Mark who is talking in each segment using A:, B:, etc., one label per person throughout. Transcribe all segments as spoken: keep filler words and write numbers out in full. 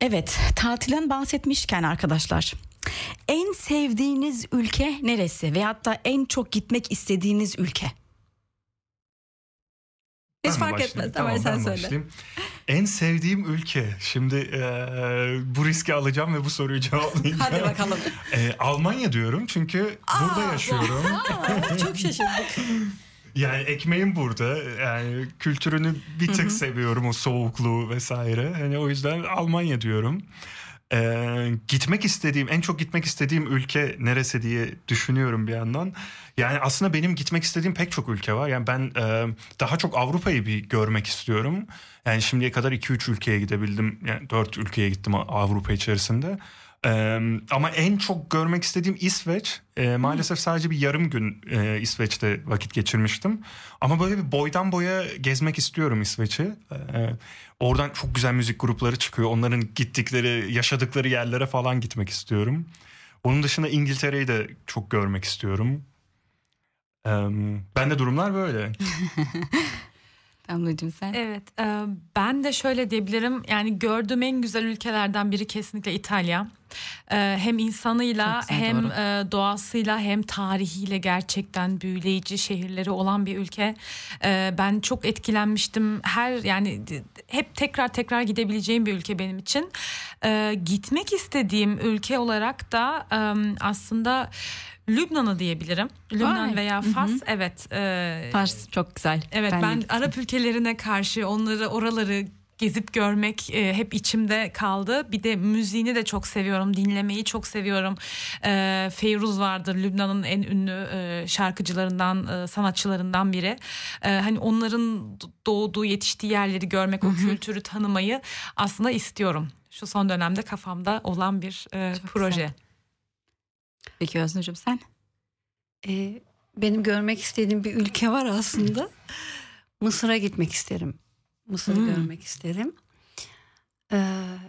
A: Evet, tatilden bahsetmişken arkadaşlar, en sevdiğiniz ülke neresi veyahut da en çok gitmek istediğiniz ülke? Hiç
B: Ben
A: fark etmez.
B: Tamam,
A: Tamam, sen
B: ben
A: söyle.
B: başlayayım. En sevdiğim ülke. Şimdi e, bu riski alacağım ve bu soruyu cevaplayacağım.
A: Hadi bakalım.
B: E, Almanya diyorum çünkü
A: Aa,
B: burada yaşıyorum.
A: Aa, çok şaşırdık.
B: Yani ekmeğim burada. Yani kültürünü bir tık
A: Hı-hı.
B: seviyorum, o soğukluğu vesaire. Hani o yüzden Almanya diyorum. Ee, gitmek istediğim, en çok gitmek istediğim ülke neresi diye düşünüyorum bir yandan. Yani aslında benim gitmek istediğim pek çok ülke var. Yani ben e, daha çok Avrupa'yı bir görmek istiyorum. Yani şimdiye kadar iki üç ülkeye gidebildim. Yani dört ülkeye gittim Avrupa içerisinde. Ee, ama en çok görmek istediğim İsveç. Ee, maalesef sadece bir yarım gün e, İsveç'te vakit geçirmiştim. Ama böyle bir boydan boya gezmek istiyorum İsveç'i. Ee, oradan çok güzel müzik grupları çıkıyor. Onların gittikleri, yaşadıkları yerlere falan gitmek istiyorum. Onun dışında İngiltere'yi de çok görmek istiyorum. Ee, ben de durumlar böyle.
A: Damlacığım sen?
C: Evet, e, ben de şöyle diyebilirim. Yani gördüğüm en güzel ülkelerden biri kesinlikle İtalya. E, hem insanıyla
A: Çok güzel,
C: hem
A: doğru.
C: e, doğasıyla hem tarihiyle gerçekten büyüleyici şehirleri olan bir ülke. E, ben çok etkilenmiştim. Her yani hep tekrar tekrar gidebileceğim bir ülke benim için. E, gitmek istediğim ülke olarak da e, aslında Lübnan'ı diyebilirim. Lübnan
A: Vay.
C: veya Fas.
A: Hı hı.
C: Evet. E,
A: Fars çok güzel.
C: Evet, ben,
A: ben
C: Arap ülkelerine karşı onları oraları gezip görmek e, hep içimde kaldı. Bir de müziğini de çok seviyorum, dinlemeyi çok seviyorum. E, Feyruz vardır, Lübnan'ın en ünlü e, şarkıcılarından, e, sanatçılarından biri. E, hani onların doğduğu, yetiştiği yerleri görmek, o kültürü tanımayı aslında istiyorum. Şu son dönemde kafamda olan bir e, proje.
A: güzel. Peki Özgürcüğüm sen?
D: Ee, benim görmek istediğim bir ülke var aslında. Mısır'a gitmek isterim. Mısır'ı
A: Hmm.
D: görmek isterim. Ee,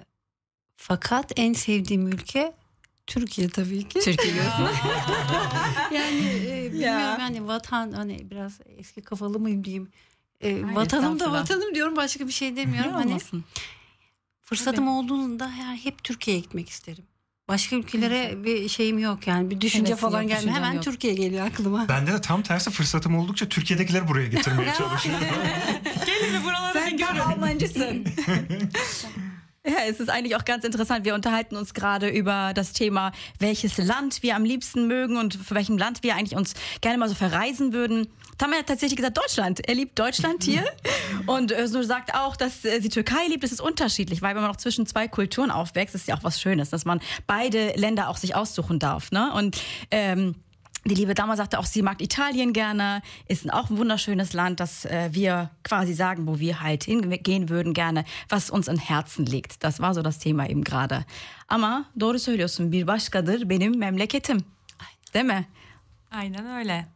D: fakat en sevdiğim ülke Türkiye tabii ki.
A: Türkiye diyorsun.
D: Yani e, bilmiyorum
A: Ya.
D: yani vatan, hani biraz eski kafalı mıyım diyeyim. Ee,
A: Hayır,
D: vatanım da
A: estağfurullah.
D: vatanım diyorum, başka bir şey demiyorum.
A: Niye
D: Hani
A: olmasın?
D: fırsatım
C: Tabii.
D: olduğunda yani hep Türkiye'ye gitmek isterim. Başka ülkelere bir şeyim yok yani, bir düşünce
A: Hevesin
D: falan
A: yok,
D: gelmiyor.
A: düşüncen
D: Hemen
A: yok.
D: Türkiye geliyor aklıma.
B: Bende de tam tersi, fırsatım oldukça Türkiye'dekileri buraya getirmeye çalışıyorum.
C: Gelin mi buralara
A: Sen tam Almancısın. Ja, es ist eigentlich auch ganz interessant. Wir unterhalten uns gerade über das Thema, welches Land wir am liebsten mögen und für welchem Land wir eigentlich uns gerne mal so verreisen würden. Tam hat tatsächlich gesagt Deutschland. Er liebt Deutschland hier. Und Özgür sagt auch, dass äh, sie Türkei liebt. Das ist unterschiedlich, weil wenn man noch zwischen zwei Kulturen aufwächst, ist ja auch was Schönes, dass man beide Länder auch sich aussuchen darf. Ne? Und ähm, die liebe Dama sagte auch, sie mag Italien gerne, ist auch ein wunderschönes Land, das äh, wir quasi sagen, wo wir halt hingehen würden gerne, was uns im Herzen liegt. Das war so das Thema eben gerade. Ama doğru söylüyorsun, bir başkadır benim memleketim. Değil mi?
C: Aynen öyle.